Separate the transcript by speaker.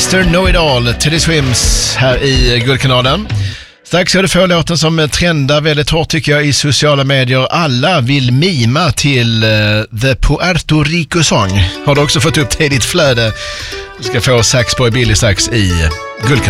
Speaker 1: Mr. Know-It-All, Teddy Swims här i Guldkanalen. Strax ska du få låten som trendar väldigt hårt tycker jag i sociala medier. Alla vill mima till The Puerto Rico Song. Har du också fått upp det i ditt flöde? Du ska få Saxboy Billy strax i Guldkanalen.